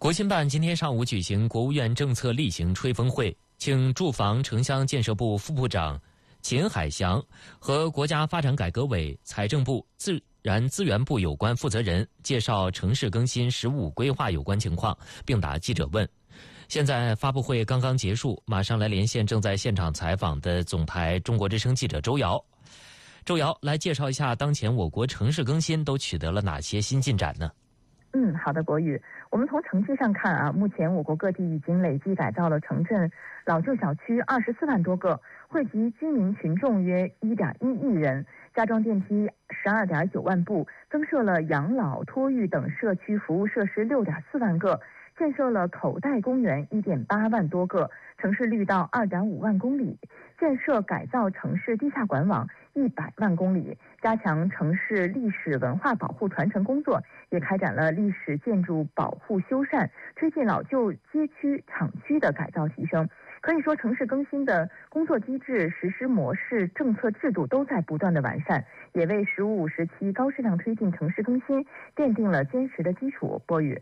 国新办今天上午举行国务院政策例行吹风会，请住房城乡建设部副部长秦海祥和国家发展改革委、财政部、自然资源部有关负责人介绍城市更新“15规划有关情况，并答记者问。现在发布会刚刚结束，马上来连线正在现场采访的总台中国之声记者周瑶。周瑶，来介绍一下当前我国城市更新都取得了哪些新进展呢？ 好的，国宇。我们从成绩上看目前我国各地已经累计改造了城镇老旧小区24万多个，惠及居民群众约1.1亿人，加装电梯12.9万部，增设了养老、托育等社区服务设施6.4万个，建设了口袋公园1.8万多个，城市绿道2.5万公里，建设改造城市地下管网100万公里，加强城市历史文化保护传承工作，也开展了历史建筑保护修缮，推进老旧街区、厂区的改造提升。可以说，城市更新的工作机制、实施模式、政策制度都在不断的完善，也为“15时期高质量推进城市更新奠定了坚实的基础。波宇。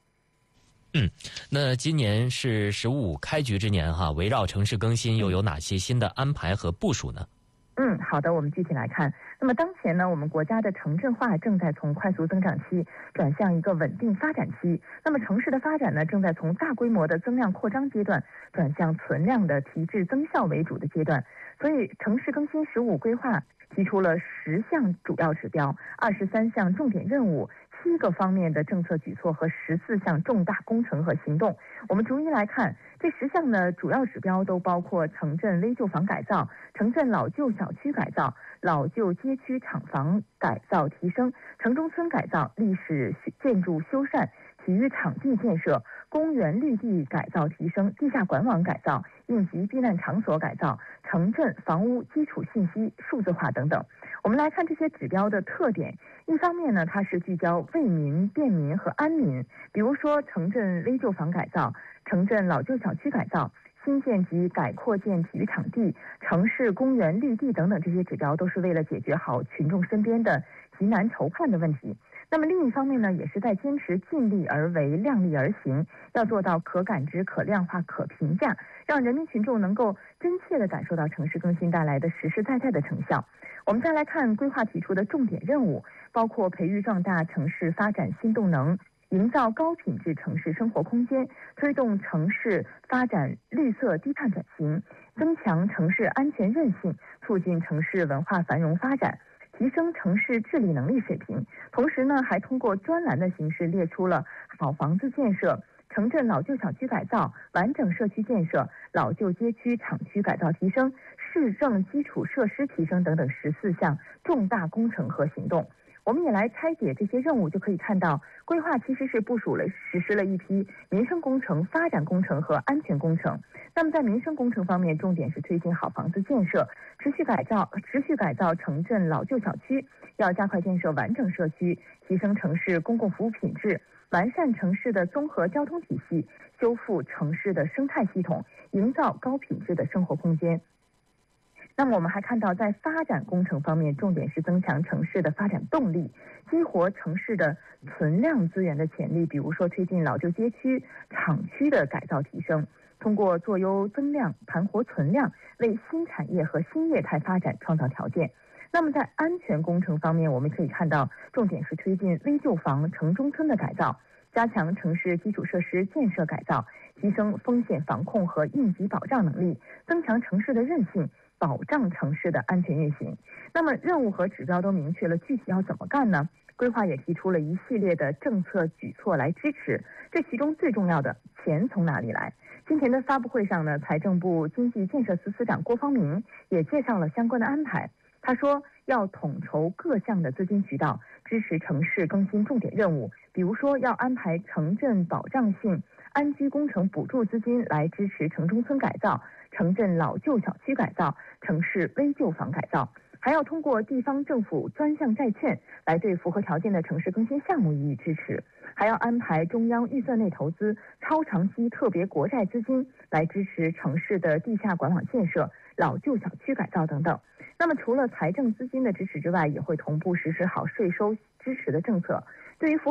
那今年是“15开局之年围绕城市更新又有哪些新的安排和部署呢？ 好的，我们具体来看。那么当前呢，我们国家的城镇化正在从快速增长期转向一个稳定发展期。那么城市的发展呢，正在从大规模的增量扩张阶段转向存量的提质增效为主的阶段。所以城市更新“15规划提出了10项主要指标、23项重点任务、7个方面的政策举措和14项重大工程和行动。我们逐一来看，这10项的主要指标都包括城镇危旧房改造、城镇老旧小区改造、老旧街区厂房改造提升、城中村改造、历史建筑修缮、体育场地建设、公园绿地改造提升、地下管网改造、应急避难场所改造、城镇房屋基础信息数字化等等。我们来看这些指标的特点。一方面呢，它是聚焦为民、便民和安民，比如说城镇危旧房改造、城镇老旧小区改造、新建及改扩建体育场地、城市公园绿地等等，这些指标都是为了解决好群众身边的急难愁盼的问题。那么另一方面呢，也是在坚持尽力而为、量力而行，要做到可感知、可量化、可评价，让人民群众能够真切地感受到城市更新带来的实实在在的成效。我们再来看规划提出的重点任务，包括培育壮大城市发展新动能，营造高品质城市生活空间，推动城市发展绿色低碳转型，增强城市安全韧性，促进城市文化繁荣发展，提升城市治理能力水平。同时呢，还通过专栏的形式列出了好房子建设、城镇老旧小区改造、完整社区建设、老旧街区厂区改造提升、市政基础设施提升等等14项重大工程和行动。我们也来拆解这些任务，就可以看到规划其实是实施了一批民生工程、发展工程和安全工程。那么在民生工程方面，重点是推进好房子建设，持续改造城镇老旧小区，要加快建设完整社区，提升城市公共服务品质，完善城市的综合交通体系，修复城市的生态系统，营造高品质的生活空间。那么我们还看到，在发展工程方面，重点是增强城市的发展动力，激活城市的存量资源的潜力，比如说推进老旧街区、厂区的改造提升，通过做优增量、盘活存量，为新产业和新业态发展创造条件。那么在安全工程方面，我们可以看到，重点是推进危旧房、城中村的改造，加强城市基础设施建设改造，提升风险防控和应急保障能力，增强城市的韧性，保障城市的安全运行。那么任务和指标都明确了，具体要怎么干呢？规划也提出了一系列的政策举措来支持，这其中最重要的，钱从哪里来？今天的发布会上呢，财政部经济建设司司长郭方明也介绍了相关的安排。他说，要统筹各项的资金渠道，支持城市更新重点任务，比如说要安排城镇保障性安居工程补助资金来支持城中村改造、城镇老旧小区改造、城市危旧房改造，还要通过地方政府专项债券来对符合条件的城市更新项目予以支持，还要安排中央预算内投资、超长期特别国债资金来支持城市的地下管网建设、老旧小区改造等等。那么除了财政资金的支持之外，也会同步实施好税收支持的政策，对于